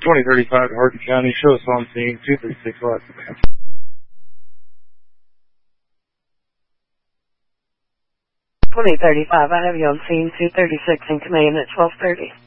2035 to Harkey County. Show us on scene 236 left. 2035, I have you on scene 236 in command at 1230.